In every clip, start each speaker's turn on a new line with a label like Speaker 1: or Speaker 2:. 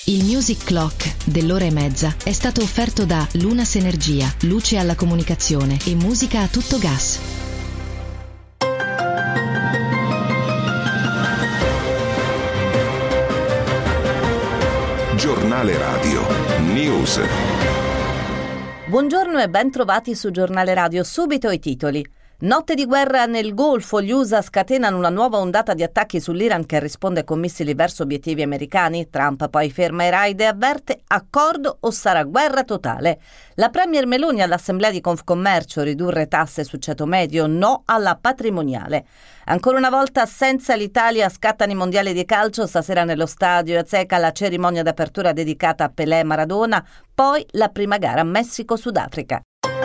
Speaker 1: Il Music Clock dell'ora e mezza è stato offerto da Lunas Energia, luce alla comunicazione e musica a tutto gas.
Speaker 2: Giornale Radio News.
Speaker 3: Buongiorno e ben trovati su Giornale Radio. Subito i titoli. Notte di guerra nel Golfo, gli USA scatenano una nuova ondata di attacchi sull'Iran che risponde con missili verso obiettivi americani. Trump poi ferma i raid e avverte: accordo o sarà guerra totale. La premier Meloni all'assemblea di Confcommercio: ridurre tasse sul ceto medio, no alla patrimoniale. Ancora una volta senza l'Italia scattano i mondiali di calcio, stasera nello stadio Azteca la cerimonia d'apertura dedicata a Pelé e Maradona, poi la prima gara Messico-Sudafrica.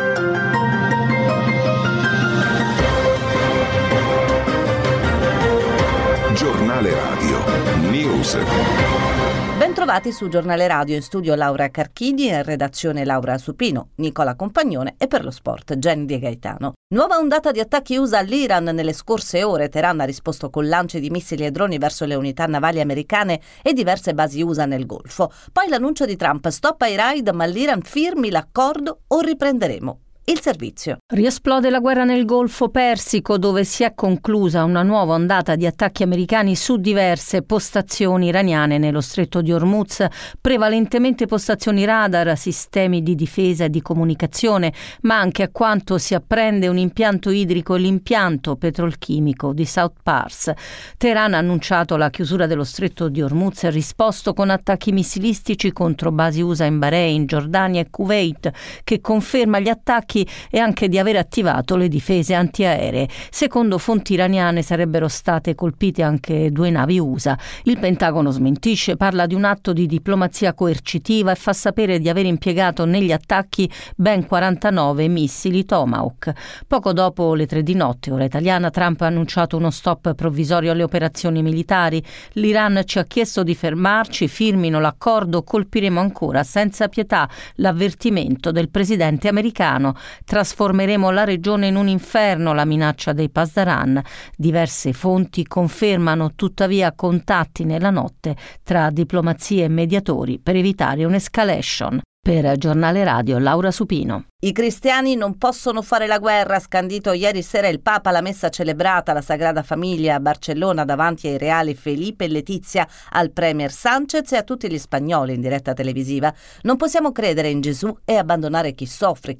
Speaker 2: Giornale Radio News.
Speaker 3: Bentrovati su Giornale Radio, in studio Laura Carchini, in redazione Laura Supino, Nicola Compagnone e per lo sport Jenny De Gaetano. Nuova ondata di attacchi USA all'Iran nelle scorse ore. Teheran ha risposto con lanci di missili e droni verso le unità navali americane e diverse basi USA nel Golfo. Poi l'annuncio di Trump: stop ai raid, ma l'Iran firmi l'accordo o riprenderemo il servizio.
Speaker 4: Riesplode la guerra nel Golfo Persico, dove si è conclusa una nuova ondata di attacchi americani su diverse postazioni iraniane nello stretto di Hormuz, prevalentemente postazioni radar, sistemi di difesa e di comunicazione, ma anche, a quanto si apprende, un impianto idrico e l'impianto petrolchimico di South Pars. Teheran ha annunciato la chiusura dello stretto di Hormuz e risposto con attacchi missilistici contro basi USA in Bahrain, Giordania e Kuwait, che conferma gli attacchi e anche di aver attivato le difese antiaeree. Secondo fonti iraniane sarebbero state colpite anche 2 navi USA. Il Pentagono smentisce, parla di un atto di diplomazia coercitiva e fa sapere di aver impiegato negli attacchi ben 49 missili Tomahawk. Poco dopo le 3 di notte, ora italiana, Trump ha annunciato uno stop provvisorio alle operazioni militari. L'Iran ci ha chiesto di fermarci, firmino l'accordo, colpiremo ancora senza pietà, l'avvertimento del presidente americano. Trasformeremo la regione in un inferno, la minaccia dei Pasdaran. Diverse fonti confermano tuttavia contatti nella notte tra diplomazia e mediatori per evitare un'escalation. Per Giornale Radio, Laura Supino.
Speaker 3: I cristiani non possono fare la guerra, ha scandito ieri sera il Papa alla messa celebrata alla Sagrada Famiglia a Barcellona davanti ai reali Felipe e Letizia, al premier Sanchez e a tutti gli spagnoli in diretta televisiva. Non possiamo credere in Gesù e abbandonare chi soffre,